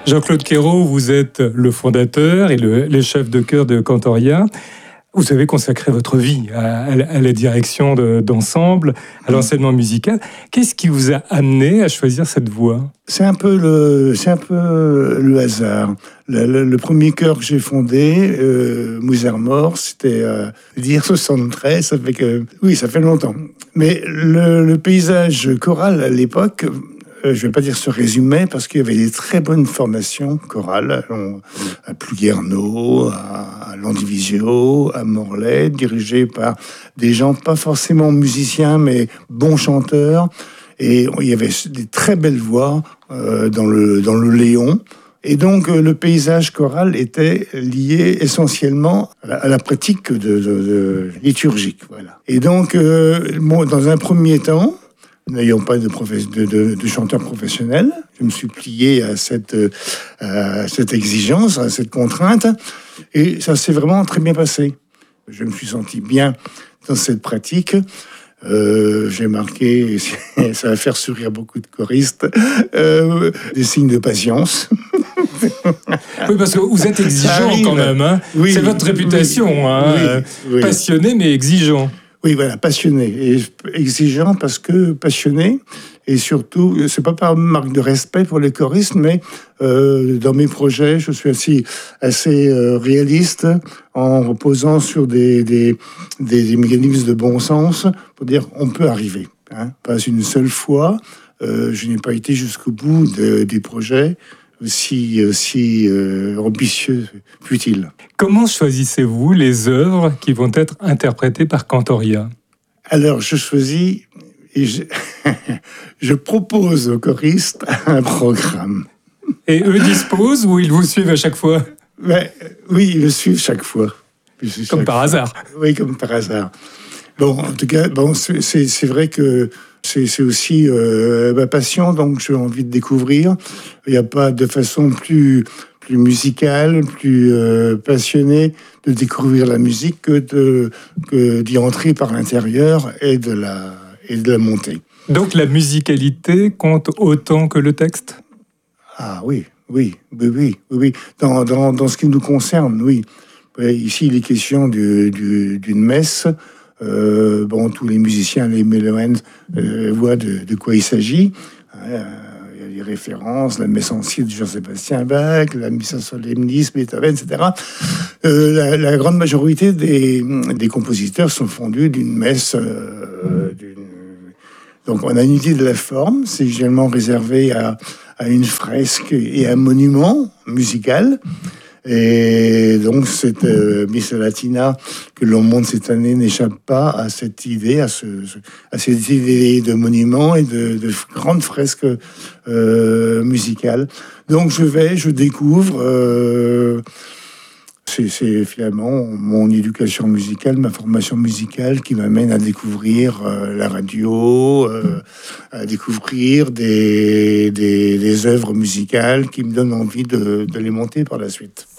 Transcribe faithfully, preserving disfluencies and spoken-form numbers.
Jean-Claude Queyrault, vous êtes le fondateur et le, le chef de chœur de Cantoria. Vous avez consacré votre vie à, à la direction de, d'ensemble, à l'enseignement musical. Qu'est-ce qui vous a amené à choisir cette voie ? C'est un peu le, c'est un peu le hasard. Le, le, le premier chœur que j'ai fondé, euh, Mouzermort, c'était euh, dire soixante-treize. Ça fait que, oui, ça fait longtemps. Mais le, le paysage choral à l'époque, euh, je ne vais pas dire se résumait, parce qu'il y avait des très bonnes formations chorales on, à Plouguerneau, à, à Landivisiau, à Morlaix, dirigées par des gens pas forcément musiciens, mais bons chanteurs. Et il y avait des très belles voix euh, dans le dans le Léon. Et donc euh, le paysage choral était lié essentiellement à la, à la pratique de, de, de liturgique. Voilà. Et donc, euh, bon, dans un premier temps, n'ayant pas de, professe, de, de, de chanteur professionnel, je me suis plié à cette, euh, à cette exigence, à cette contrainte. Et ça s'est vraiment très bien passé. Je me suis senti bien dans cette pratique. Euh, j'ai marqué, ça va faire sourire beaucoup de choristes, euh, des signes de patience. Oui, parce que vous êtes exigeant quand même. Hein. Oui, c'est votre réputation. Oui, hein. oui, oui. Passionné, mais exigeant. Oui, voilà, passionné. Et exigeant parce que passionné. Et surtout, c'est pas par marque de respect pour les choristes, mais euh, dans mes projets, je suis assez, assez euh, réaliste en reposant sur des, des, des, des mécanismes de bon sens pour dire on peut arriver. Hein. Pas une seule fois, euh, je n'ai pas été jusqu'au bout de, des projets, aussi, aussi euh, ambitieux fut-il. Comment choisissez-vous les œuvres qui vont être interprétées par Cantoria ? Alors, je choisis et je, je propose aux choristes un programme. Et eux disposent ou ils vous suivent à chaque fois ? Ben, oui, ils me suivent chaque fois. Chaque comme par fois. hasard. Oui, comme par hasard. Bon, en tout cas, bon, c'est, c'est, c'est vrai que c'est, c'est aussi euh, ma passion, donc j'ai envie de découvrir. Il n'y a pas de façon plus, plus musicale, plus euh, passionnée de découvrir la musique que, de, que d'y entrer par l'intérieur et de la, et de la monter. Donc la musicalité compte autant que le texte ? Ah oui, oui, oui, oui, oui. Dans, dans, dans ce qui nous concerne, oui. Ici, il est question du, du, d'une messe. Euh, bon, tous les musiciens, les mélomanes euh, voient de, de quoi il s'agit. Euh, il y a les références, la messe ancienne de Jean-Sébastien Bach, la Missa Solemnis, Beethoven, et cetera. Euh, la, la grande majorité des, des compositeurs sont fondus d'une messe. Euh, d'une... Donc, on a une idée de la forme. C'est généralement réservé à, à une fresque et un monument musical. Et donc, cette euh, Missa Latina que l'on monte cette année n'échappe pas à cette idée, à, ce, à cette idée de monument et de, de grandes fresques euh, musicales. Donc, je vais, je découvre. Euh, c'est, c'est finalement mon éducation musicale, ma formation musicale qui m'amène à découvrir euh, la radio, euh, à découvrir des, des, des œuvres musicales qui me donnent envie de, de les monter par la suite.